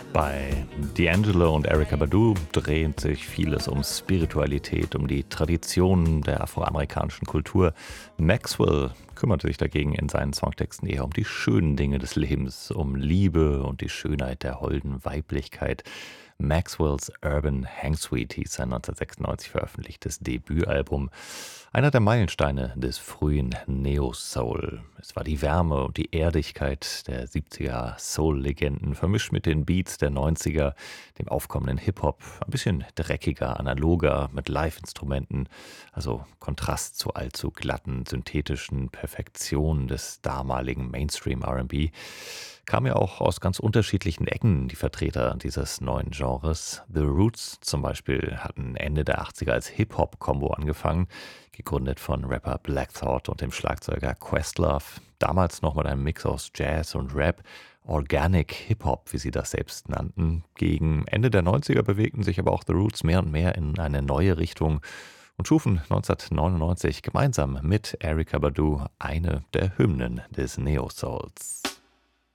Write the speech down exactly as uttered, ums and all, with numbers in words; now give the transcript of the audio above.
Bei D'Angelo und Erykah Badu dreht sich vieles um Spiritualität, um die Traditionen der afroamerikanischen Kultur. Maxwell kümmert sich dagegen in seinen Songtexten eher um die schönen Dinge des Lebens, um Liebe und die Schönheit der holden Weiblichkeit. Maxwell's Urban Hang Suite hieß sein neunzehnhundertsechsundneunzig veröffentlichtes Debütalbum. Einer der Meilensteine des frühen Neo-Soul. Es war die Wärme und die Erdigkeit der siebziger Soul-Legenden, vermischt mit den Beats der neunziger, dem aufkommenden Hip-Hop, ein bisschen dreckiger, analoger, mit Live-Instrumenten, also Kontrast zu allzu glatten, synthetischen Perfektionen des damaligen Mainstream-R and B. Kamen ja auch aus ganz unterschiedlichen Ecken die Vertreter dieses neuen Genres. The Roots zum Beispiel hatten Ende der achtziger als Hip-Hop-Kombo angefangen, gegründet von Rapper Black Thought und dem Schlagzeuger Questlove. Damals noch mit einem Mix aus Jazz und Rap, Organic Hip-Hop, wie sie das selbst nannten. Gegen Ende der neunziger bewegten sich aber auch The Roots mehr und mehr in eine neue Richtung und schufen neunzehnhundertneunundneunzig gemeinsam mit Erykah Badu eine der Hymnen des Neo-Souls.